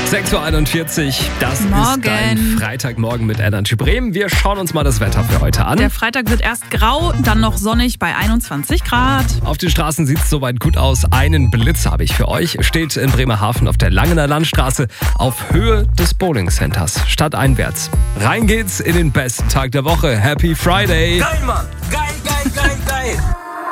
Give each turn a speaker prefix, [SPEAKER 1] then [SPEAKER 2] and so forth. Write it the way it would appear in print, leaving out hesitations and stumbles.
[SPEAKER 1] 6.41 Uhr, das
[SPEAKER 2] Morgen.
[SPEAKER 1] ist dein Freitagmorgen mit Energy Bremen. Wir schauen uns mal das Wetter für heute an.
[SPEAKER 2] Der Freitag wird erst grau, dann noch sonnig bei 21 Grad.
[SPEAKER 1] Auf den Straßen sieht es soweit gut aus. Einen Blitz habe ich für euch. Steht in Bremerhaven auf der Langener Landstraße auf Höhe des Bowling Centers, stadteinwärts. Rein geht's in den besten Tag der Woche. Happy Friday!
[SPEAKER 3] Geil, Mann! Geil, geil, geil, geil!